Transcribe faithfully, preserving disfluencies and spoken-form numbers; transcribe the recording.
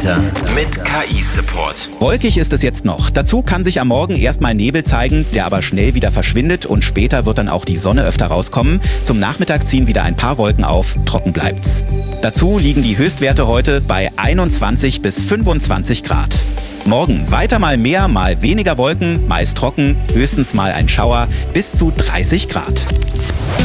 Wetter mit K I-Support. Wolkig ist es jetzt noch. Dazu kann sich am Morgen erstmal Nebel zeigen, der aber schnell wieder verschwindet und später wird dann auch die Sonne öfter rauskommen. Zum Nachmittag ziehen wieder ein paar Wolken auf, trocken bleibt's. Dazu liegen die Höchstwerte heute bei einundzwanzig bis fünfundzwanzig Grad. Morgen weiter mal mehr, mal weniger Wolken, meist trocken, höchstens mal ein Schauer, bis zu dreißig Grad.